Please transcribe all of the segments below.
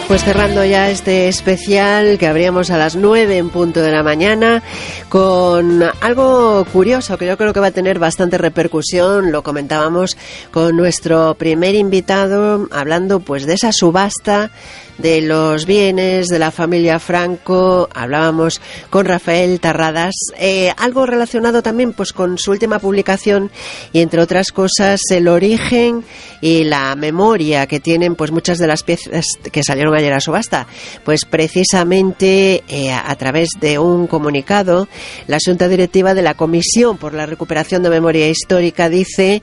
Pues cerrando ya este especial que abríamos a las 9 en punto de la mañana con algo curioso que yo creo que va a tener bastante repercusión. Lo comentábamos con nuestro primer invitado hablando pues de esa subasta de los bienes de la familia Franco. Hablábamos con Rafael Tarradas, algo relacionado también pues con su última publicación y entre otras cosas el origen y la memoria que tienen pues muchas de las piezas que salieron ayer a subasta. Pues precisamente a través de un comunicado, la Junta Directiva de la Comisión por la Recuperación de Memoria Histórica dice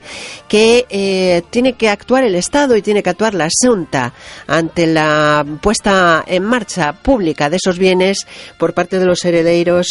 que tiene que actuar el Estado y tiene que actuar la Junta ante la puesta en marcha pública de esos bienes por parte de los herederos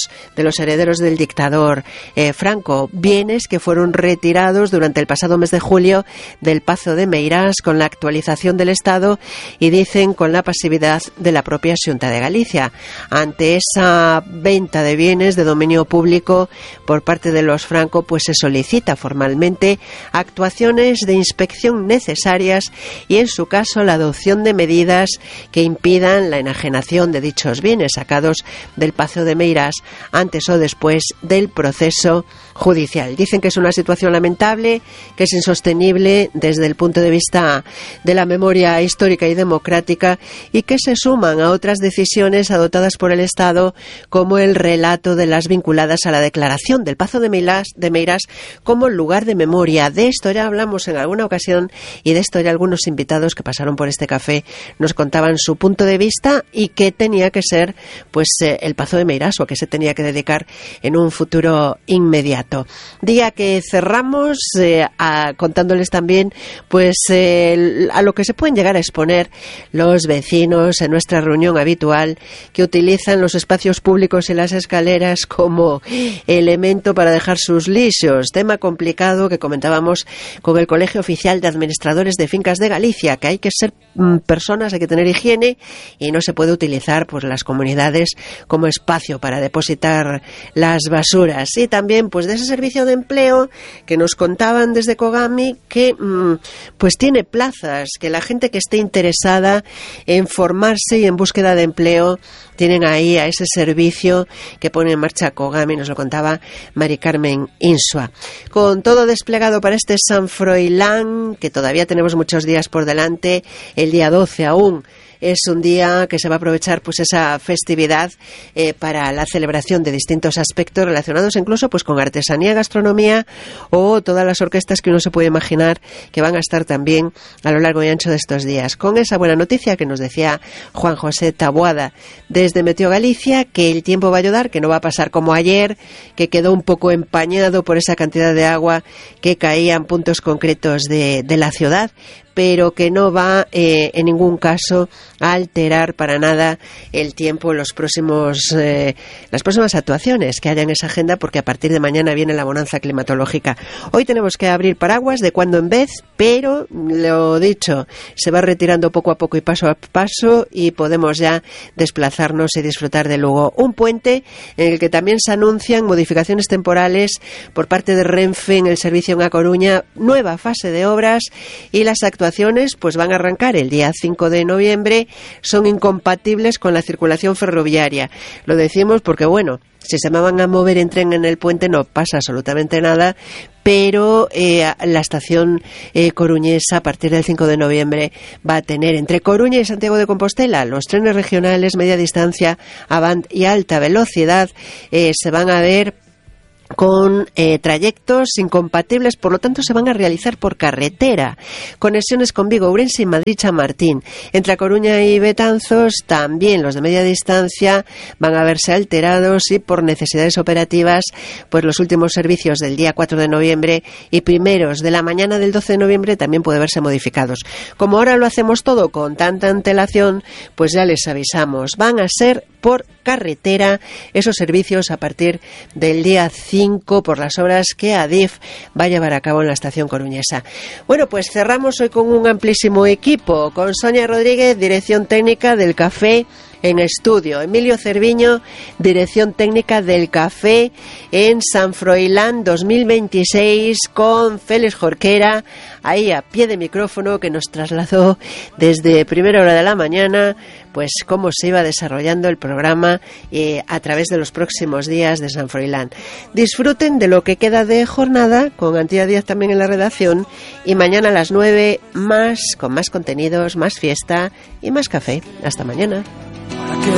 del dictador Franco, bienes que fueron retirados durante el pasado mes de julio del Pazo de Meirás con la actualización del Estado y dicen con la pasividad de la propia Xunta de Galicia. Ante esa venta de bienes de dominio público por parte de los Franco, pues se solicita formalmente actuaciones de inspección necesarias y en su caso la adopción de medidas que impidan la enajenación de dichos bienes sacados del Pazo de Meirás antes o después del proceso judicial. Dicen que es una situación lamentable, que es insostenible desde el punto de vista de la memoria histórica y democrática y que se suman a otras decisiones adoptadas por el Estado como el relato de las vinculadas a la declaración del Pazo de Meirás como lugar de memoria. De esto ya hablamos en alguna ocasión y de esto ya algunos invitados que pasaron por este café nos contaban su punto de vista y qué tenía que ser pues el Pazo de Meirás o a qué se tenía que dedicar en un futuro inmediato. Día que cerramos contándoles también pues a lo que se pueden llegar a exponer los vecinos en nuestra reunión habitual que utilizan los espacios públicos y las escaleras como elemento para dejar sus lixos. Tema complicado que comentábamos con el Colegio Oficial de Administradores de Fincas de Galicia, que hay que ser personas, hay que tener higiene y no se puede utilizar pues las comunidades como espacio para depositar las basuras. Y también pues de ese servicio de empleo que nos contaban desde Kogami que pues tiene plazas, que la gente que esté interesada en formarse y en búsqueda de empleo tienen ahí a ese servicio que pone en marcha Kogami, nos lo contaba Mari Carmen Insua. Con todo desplegado para este San Froilán, que todavía tenemos muchos días por delante, el día 12 aún es un día que se va a aprovechar pues esa festividad para la celebración de distintos aspectos relacionados incluso pues con artesanía, gastronomía o todas las orquestas que uno se puede imaginar que van a estar también a lo largo y ancho de estos días. Con esa buena noticia que nos decía Juan José Taboada desde Meteo Galicia, que el tiempo va a ayudar, que no va a pasar como ayer, que quedó un poco empañado por esa cantidad de agua que caía en puntos concretos de la ciudad, pero que no va en ningún caso a alterar para nada el tiempo, las próximas actuaciones que haya en esa agenda, porque a partir de mañana viene la bonanza climatológica. Hoy tenemos que abrir paraguas de cuando en vez, pero lo dicho, se va retirando poco a poco y paso a paso y podemos ya desplazarnos y disfrutar de Lugo. Un puente en el que también se anuncian modificaciones temporales por parte de Renfe en el servicio en A Coruña, nueva fase de obras y las actuaciones pues van a arrancar el día 5 de noviembre, son incompatibles con la circulación ferroviaria. Lo decimos porque, bueno, si se me van a mover en tren en el puente no pasa absolutamente nada, pero la estación coruñesa a partir del 5 de noviembre va a tener entre Coruña y Santiago de Compostela los trenes regionales, media distancia, Avant y alta velocidad se van a ver con trayectos incompatibles, por lo tanto se van a realizar por carretera. Conexiones con Vigo, Ourense y Madrid-Chamartín. Entre A Coruña y Betanzos también los de media distancia van a verse alterados y por necesidades operativas pues los últimos servicios del día 4 de noviembre y primeros de la mañana del 12 de noviembre también puede verse modificados. Como ahora lo hacemos todo con tanta antelación, pues ya les avisamos, van a ser por carretera esos servicios a partir del día 5 por las obras que Adif va a llevar a cabo en la estación coruñesa. Bueno, pues cerramos hoy con un amplísimo equipo, con Sonia Rodríguez, dirección técnica del Café en estudio, Emilio Cerviño, dirección técnica del Café en San Froilán 2026, con Félix Jorquera ahí a pie de micrófono, que nos trasladó desde primera hora de la mañana pues cómo se iba desarrollando el programa a través de los próximos días de San Froilán. Disfruten de lo que queda de jornada, con Antía Díaz también en la redacción, y mañana a las 9 más, con más contenidos, más fiesta y más café. Hasta mañana.